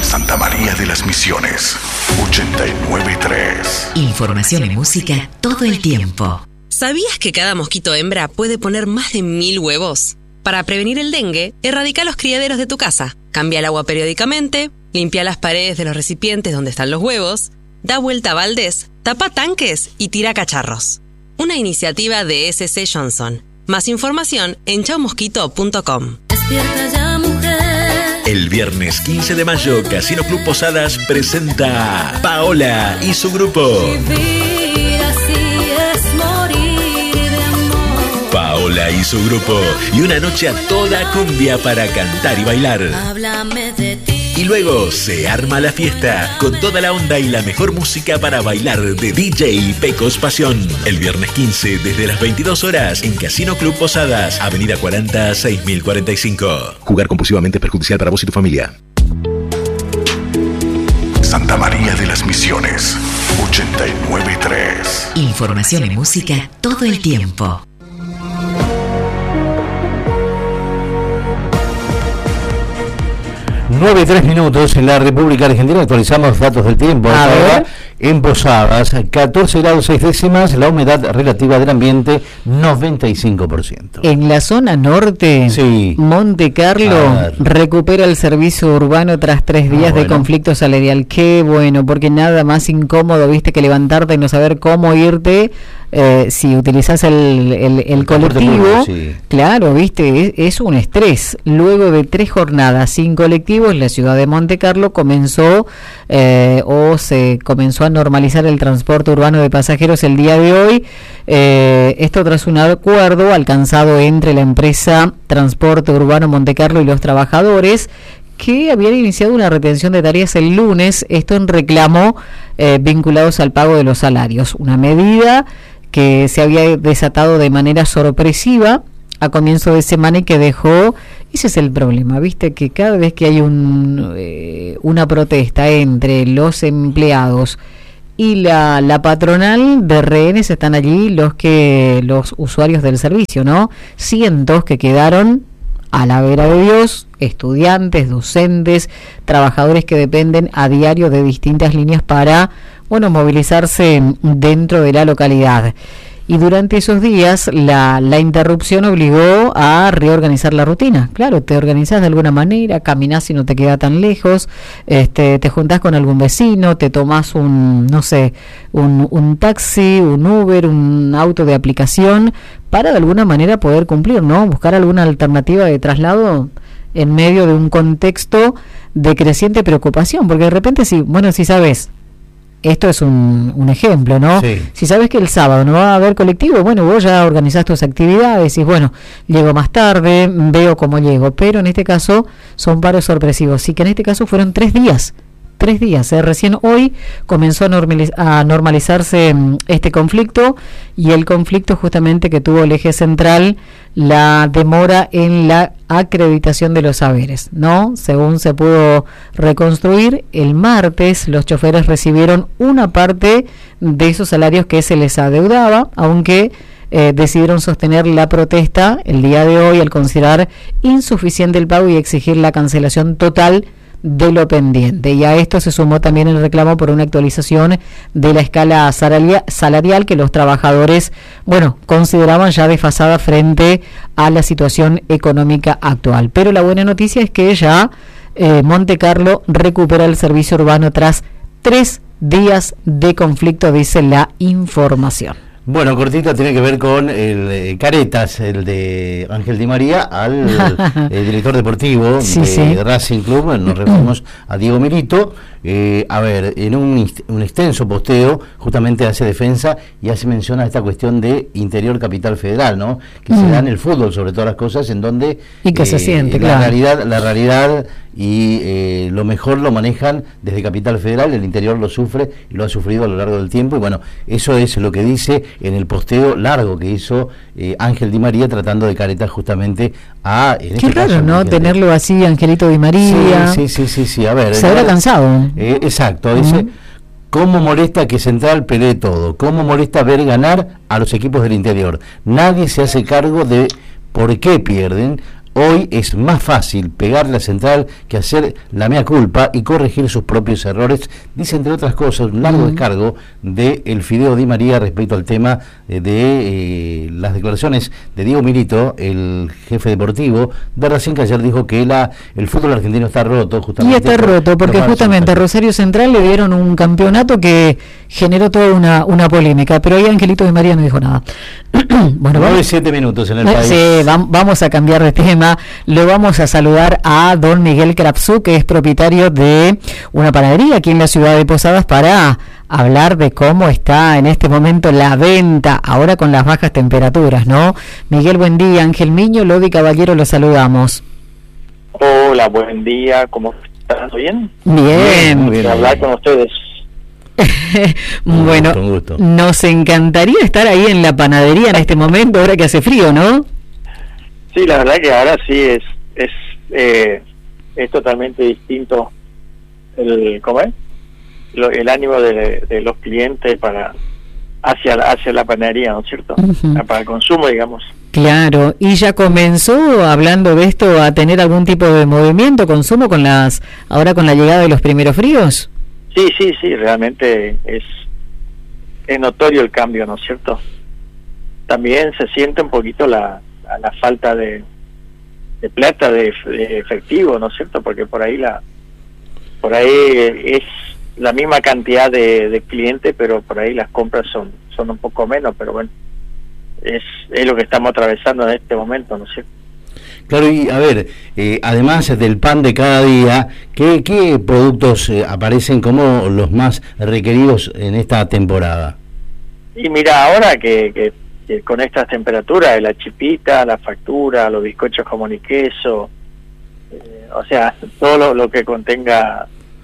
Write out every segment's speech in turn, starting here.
Santa María de las Misiones, 89.3. Información y música todo el tiempo. ¿Sabías que cada mosquito hembra puede poner más de 1000 huevos? Para prevenir el dengue, erradica los criaderos de tu casa. Cambia el agua periódicamente, limpia las paredes de los recipientes donde están los huevos, da vuelta a baldes, tapa tanques y tira cacharros. Una iniciativa de SC Johnson. Más información en chaumosquito.com. Despierta ya, mujer. El viernes 15 de mayo, Casino Club Posadas presenta a Paola y su grupo. Vivir así es morir de amor. Paola y su grupo. Y una noche a toda cumbia para cantar y bailar. Háblame de ti. Y luego se arma la fiesta con toda la onda y la mejor música para bailar de DJ Pecos Pasión. El viernes 15 desde las 22 horas en Casino Club Posadas, Avenida 40 6045. Jugar compulsivamente es perjudicial para vos y tu familia. Santa María de las Misiones, 89.3. Información y música todo el tiempo. 9:03 en la República Argentina. Actualizamos datos del tiempo. En Posadas, 14 grados 6 décimas, la humedad relativa del ambiente 95%. En la zona norte, sí. Monte Carlo recupera el servicio urbano tras 3 días de conflicto salarial. Qué bueno, porque nada más incómodo, viste, que levantarte y no saber cómo irte. Si utilizas el colectivo, sí. Claro, viste, es un estrés. Luego de 3 jornadas sin colectivos, la ciudad de Monte Carlo se comenzó a normalizar el transporte urbano de pasajeros el día de hoy. Esto tras un acuerdo alcanzado entre la empresa Transporte Urbano Monte Carlo y los trabajadores, que habían iniciado una retención de tareas el lunes, esto en reclamo vinculados al pago de los salarios. Una medida que se había desatado de manera sorpresiva a comienzo de semana y que dejó, ese es el problema, viste, que cada vez que hay una protesta entre los empleados y la patronal de rehenes, están allí los usuarios del servicio, ¿no? Cientos que quedaron a la vera de Dios, estudiantes, docentes, trabajadores que dependen a diario de distintas líneas para, movilizarse dentro de la localidad. Y durante esos días la interrupción obligó a reorganizar la rutina. Claro, te organizás de alguna manera, caminás y no te queda tan lejos, te juntás con algún vecino, te tomás un taxi, un Uber, un auto de aplicación, para de alguna manera poder cumplir, ¿no? Buscar alguna alternativa de traslado en medio de un contexto de creciente preocupación, porque de repente si sabes, esto es un ejemplo, ¿no? Sí. Si sabes que el sábado no va a haber colectivo, vos ya organizás tus actividades y llego más tarde, veo cómo llego, pero en este caso son paros sorpresivos, sí que en este caso fueron 3 días. 3 días, recién hoy comenzó a normalizarse este conflicto, y el conflicto justamente que tuvo el eje central, la demora en la acreditación de los saberes, ¿no? Según se pudo reconstruir, el martes los choferes recibieron una parte de esos salarios que se les adeudaba, aunque decidieron sostener la protesta el día de hoy al considerar insuficiente el pago y exigir la cancelación total de lo pendiente. Y a esto se sumó también el reclamo por una actualización de la escala salarial que los trabajadores, consideraban ya desfasada frente a la situación económica actual. Pero la buena noticia es que ya Monte Carlo recupera el servicio urbano tras 3 días de conflicto, dice la información. Cortita, tiene que ver con el Caretas, el de Ángel Di María, al director deportivo de Racing Club. Nos referimos a Diego Milito. En un extenso posteo justamente hace defensa y hace mención a esta cuestión de interior capital federal, ¿no? Que se da en el fútbol, sobre todas las cosas, en donde y que se siente, la realidad y lo mejor lo manejan desde Capital Federal, el interior lo sufre y lo ha sufrido a lo largo del tiempo, y eso es lo que dice en el posteo largo que hizo Ángel Di María, tratando de caretar justamente a... Qué raro, ¿no? Tenerlo así, Angelito Di María. Sí, a ver... Se habrá cansado. Exacto, dice... ¿Cómo molesta que Central pelee todo? ¿Cómo molesta ver ganar a los equipos del interior? Nadie se hace cargo de por qué pierden hoy es más fácil pegarle a Central que hacer la mea culpa y corregir sus propios errores, dice entre otras cosas un largo descargo de el Fideo Di María respecto al tema de las declaraciones de Diego Milito, el jefe deportivo de Racing, que ayer dijo que el fútbol argentino está roto, justamente. Y está roto, porque justamente a Rosario Central le dieron un campeonato que generó toda una polémica, pero ahí Angelito Di María no dijo nada. Bueno, 9-7 minutos en el país. Sí, vamos a cambiar de tema. Lo vamos a saludar a don Miguel Krapsuk, que es propietario de una panadería aquí en la ciudad de Posadas, para hablar de cómo está en este momento la venta, ahora con las bajas temperaturas, ¿no? Miguel, buen día. Ángel Miño, Lodi Caballero, lo saludamos. Hola, buen día. ¿Cómo están? ¿Bien? Bien. Muy bien. Hablar con ustedes. Bueno, con gusto. Nos encantaría estar ahí en la panadería en este momento, ahora que hace frío, ¿no? Sí, la verdad que ahora sí es totalmente distinto el ánimo de los clientes hacia la panadería, ¿no es cierto? Uh-huh. Para el consumo, digamos. Claro, y ya comenzó, hablando de esto, a tener algún tipo de movimiento, consumo ahora con la llegada de los primeros fríos. Sí, realmente es notorio el cambio, ¿no es cierto? También se siente un poquito la falta de plata, de efectivo, ¿no es cierto? Porque por ahí es la misma cantidad de clientes, pero por ahí las compras son un poco menos, pero bueno, es lo que estamos atravesando en este momento, ¿no es cierto? Claro, y a ver, además del pan de cada día, ¿qué productos aparecen como los más requeridos en esta temporada? Y mira, ahora que con estas temperaturas, la chipita, la factura, los bizcochos jamón y queso, o sea, todo lo que contenga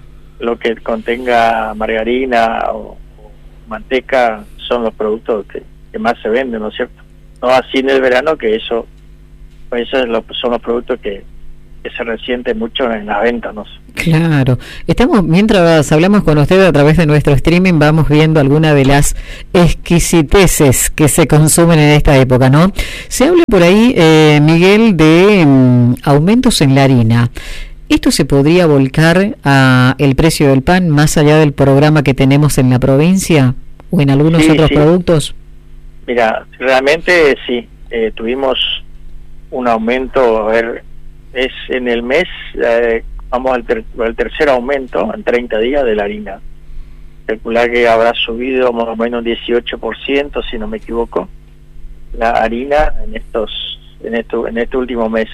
margarina o manteca son los productos que más se venden, ¿no es cierto? No así en el verano, que esos son los productos que se resienten mucho en la venta, ¿no? Claro. Mientras hablamos con ustedes a través de nuestro streaming, vamos viendo algunas de las exquisiteces que se consumen en esta época, ¿no? Se habla por ahí, Miguel, de aumentos en la harina. ¿Esto se podría volcar a el precio del pan más allá del programa que tenemos en la provincia o en algunos otros productos? Mira, realmente sí, tuvimos un aumento, es en el mes, vamos al tercer aumento en 30 días de la harina. Calcular que habrá subido más o menos un 18%, si no me equivoco, la harina en este último mes.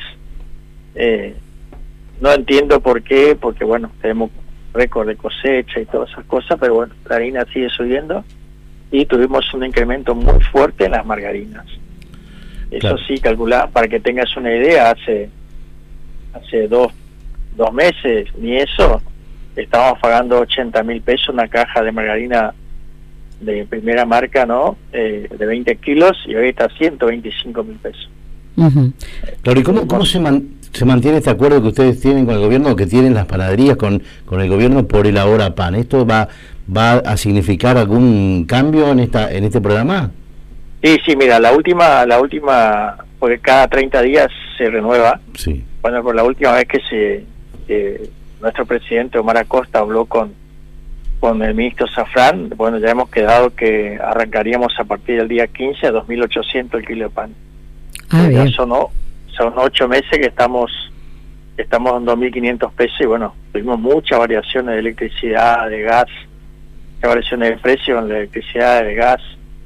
No entiendo por qué, porque bueno, tenemos récord de cosecha y todas esas cosas, pero bueno, la harina sigue subiendo y tuvimos un incremento muy fuerte en las margarinas. Eso claro. Sí, calcular, para que tengas una idea, hace dos meses, ni eso, estábamos pagando 80.000 pesos una caja de margarina de primera marca, ¿no? De 20 kilos, y hoy está 125.000 pesos. Uh-huh. Claro, ¿y cómo se mantiene este acuerdo que ustedes tienen con el gobierno, que tienen las panaderías con el gobierno por el Ahora Pan? ¿Esto va a significar algún cambio en este programa? Sí, mira, la última, porque cada 30 días se renueva. Sí. Bueno, por la última vez que nuestro presidente Omar Acosta habló con el ministro Zafrán, bueno, ya hemos quedado que arrancaríamos a partir del día 15 a 2.800 el kilo de pan. Bien. Son 8 meses que estamos en 2.500 pesos y bueno, tuvimos muchas variaciones de electricidad, de gas, muchas variaciones de precio en la electricidad, de gas.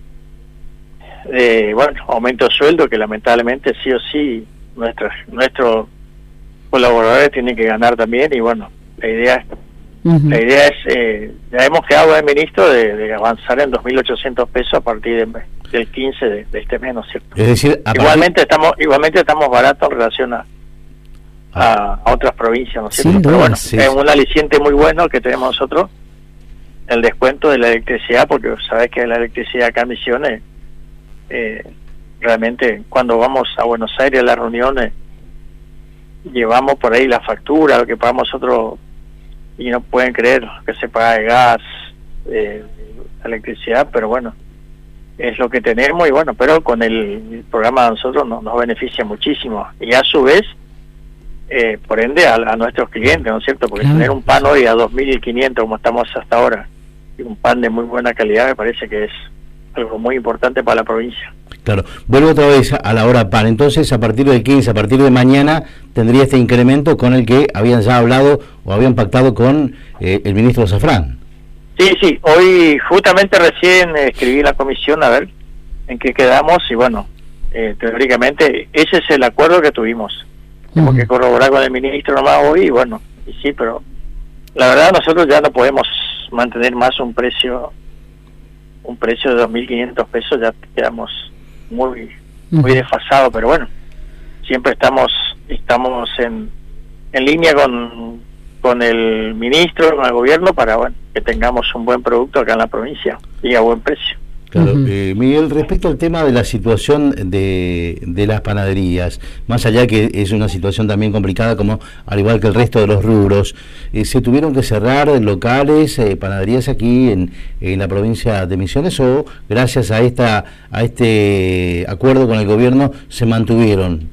Bueno, aumento de sueldo que lamentablemente sí o sí nuestros colaboradores tienen que ganar también y bueno, la idea es ya hemos quedado con el ministro de avanzar en 2.800 pesos a partir del 15 de este mes, ¿no es cierto? Es decir, igualmente estamos baratos en relación a otras provincias, ¿no es cierto? Pero bueno, sí, es un aliciente muy bueno que tenemos nosotros, el descuento de la electricidad, porque sabes que la electricidad acá en Misiones, realmente cuando vamos a Buenos Aires a las reuniones llevamos por ahí la factura, lo que pagamos nosotros y no pueden creer que se paga de gas, electricidad, pero bueno, es lo que tenemos y bueno, pero con el programa de nosotros nos beneficia muchísimo y a su vez por ende a nuestros clientes, ¿no es cierto? Porque Claro. tener un pan hoy a 2.500 como estamos hasta ahora, y un pan de muy buena calidad, me parece que es algo muy importante para la provincia. Claro, vuelvo otra vez a la hora pan. Entonces, a partir del 15, a partir de mañana, tendría este incremento con el que habían ya hablado o habían pactado con el ministro Zafrán. Sí, hoy justamente recién escribí la comisión a ver en qué quedamos y bueno, teóricamente ese es el acuerdo que tuvimos. Tenemos que corroborar con el ministro nomás hoy y bueno, y sí, pero la verdad nosotros ya no podemos mantener más un precio de 2.500 pesos, ya quedamos muy desfasados, pero bueno, siempre estamos en línea con el ministro, con el gobierno para bueno, que tengamos un buen producto acá en la provincia y a buen precio. Claro, Miguel, respecto al tema de la situación de las panaderías, más allá que es una situación también complicada, como al igual que el resto de los rubros, ¿se tuvieron que cerrar locales, panaderías aquí en la provincia de Misiones o gracias a este acuerdo con el gobierno se mantuvieron?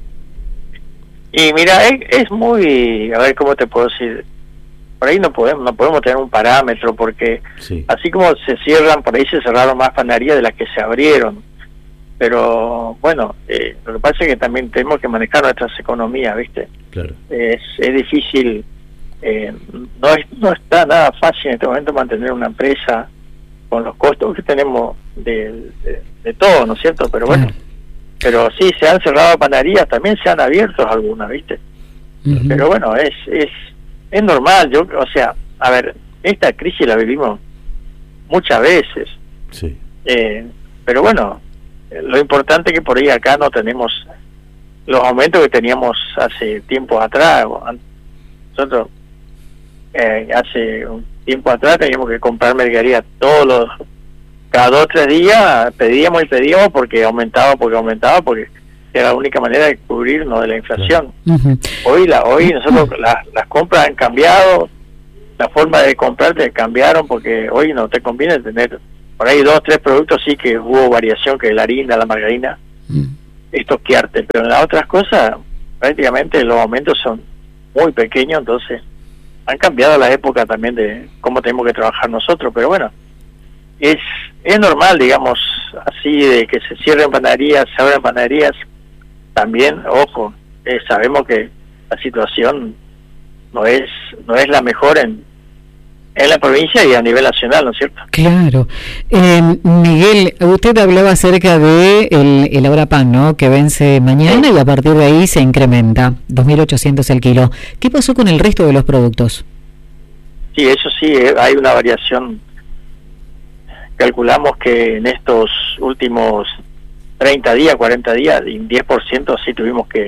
Y mira, es muy, a ver cómo te puedo decir, por ahí no podemos tener un parámetro porque Sí. así como se cierran, por ahí se cerraron más panaderías de las que se abrieron, pero bueno, lo que pasa es que también tenemos que manejar nuestras economías, ¿viste? Claro. Es difícil, no está nada fácil en este momento mantener una empresa con los costos que tenemos de todo, ¿no es cierto? Pero bueno, pero sí, se han cerrado panaderías, también se han abierto algunas, ¿viste? Pero bueno, es normal, o sea, a ver, esta crisis la vivimos muchas veces, Sí. pero bueno, lo importante es que por ahí acá no tenemos los aumentos que teníamos hace tiempo atrás. Nosotros hace un tiempo atrás teníamos que comprar mercadería cada 2 o 3 días, pedíamos porque aumentaba, porque era la única manera de cubrirnos de la inflación. Hoy nosotros las compras han cambiado, la forma de comprarte cambiaron porque hoy no te conviene tener por ahí 2 o 3 productos, sí que hubo variación, que la harina, la margarina, estoquearte, pero en las otras cosas prácticamente los aumentos son muy pequeños, entonces han cambiado la época también de cómo tenemos que trabajar nosotros, pero bueno, es normal, digamos, así de que se cierren panaderías, se abran panaderías. También, ojo, sabemos que la situación no es la mejor en la provincia y a nivel nacional, ¿no es cierto? Claro. Miguel, usted hablaba acerca de el Ahora Pan, ¿no? Que vence mañana y a partir de ahí se incrementa, 2.800 el kilo. ¿Qué pasó con el resto de los productos? Sí, eso sí, hay una variación. Calculamos que en estos últimos 30 días, 40 días, y 10% sí tuvimos que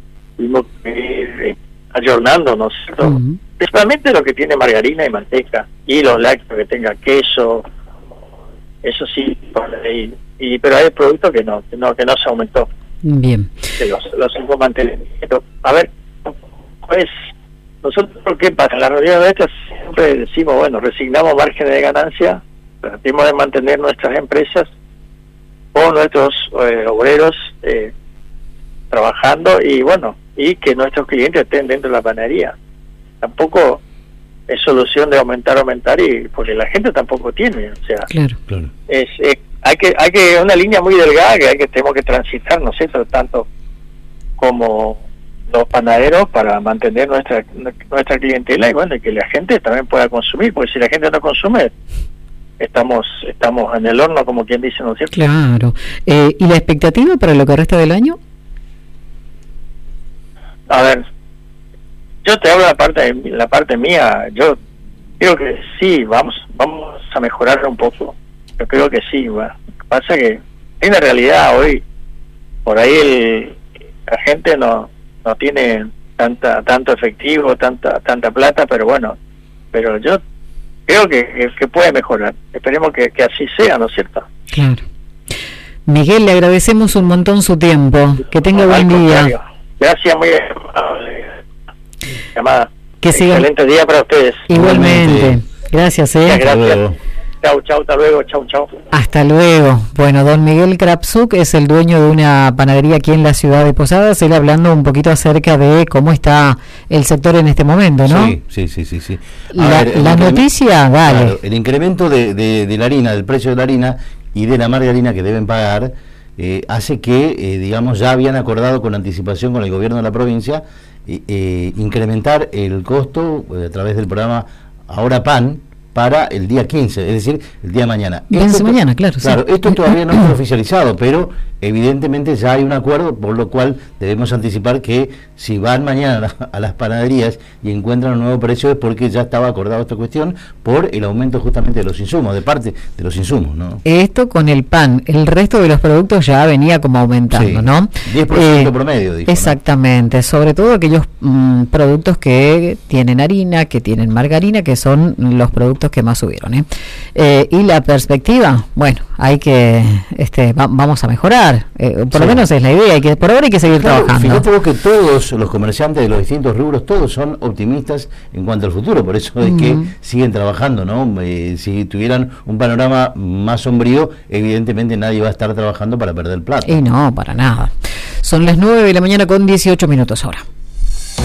ir ayornándonos, ¿no? Principalmente lo que tiene margarina y manteca, y los lácteos que tenga queso, eso sí, pero hay productos que no se aumentó. Bien. Los seguimos manteniendo. A ver, pues, nosotros, ¿qué pasa? En la reunión de estas siempre decimos, bueno, resignamos márgenes de ganancia, tratemos de mantener nuestras empresas con nuestros obreros trabajando y bueno, y que nuestros clientes estén dentro de la panadería. Tampoco es solución de aumentar y porque la gente tampoco tiene, o sea, claro. hay que una línea muy delgada que tenemos que transitar, ¿no es cierto?, tanto como los panaderos para mantener nuestra clientela y bueno, y que la gente también pueda consumir, porque si la gente no consume estamos en el horno, como quien dice, ¿no es cierto? Claro. ¿Y la expectativa para lo que resta del año? A ver, yo te hablo la parte mía. Yo creo que sí, vamos a mejorar un poco. Yo creo que sí. Bueno, lo que pasa es que en la realidad hoy por ahí la gente no tiene tanto efectivo, tanta plata, pero bueno, pero yo creo que puede mejorar. Esperemos que así sea, ¿no es cierto? Claro. Miguel, le agradecemos un montón su tiempo. Que tenga buen día. Gracias, muy amable. Llamada. Que siga. Excelente día para ustedes. Igualmente. Gracias, Gracias. Chau, hasta luego, chau. Hasta luego. Bueno, don Miguel Krapsuk es el dueño de una panadería aquí en la ciudad de Posadas, él hablando un poquito acerca de cómo está el sector en este momento, ¿no? Sí. La noticia, dale. Claro, el incremento de la harina, del precio de la harina y de la margarina que deben pagar, hace que, digamos, ya habían acordado con anticipación con el gobierno de la provincia incrementar el costo a través del programa Ahora Pan para el día 15, es decir, el día de mañana. Mañana, claro. Claro, sí. Esto todavía no está oficializado, pero evidentemente ya hay un acuerdo, por lo cual debemos anticipar que si van mañana a las panaderías y encuentran un nuevo precio es porque ya estaba acordado esta cuestión por el aumento justamente de los insumos, de parte de los insumos, ¿no? Esto con el pan, el resto de los productos ya venía como aumentando, sí, ¿no? 10% promedio, dijo, exactamente, ¿no? Sobre todo aquellos productos que tienen harina, que tienen margarina, que son los productos que más subieron, y la perspectiva, bueno, hay que vamos a mejorar, por lo menos es la idea, por ahora hay que seguir trabajando. Fíjate vos que todos los comerciantes de los distintos rubros, todos son optimistas en cuanto al futuro, por eso es que siguen trabajando, ¿no? Si tuvieran un panorama más sombrío, evidentemente nadie va a estar trabajando para perder plata. Y no, para nada. Son las 9 de la mañana con 18 minutos ahora.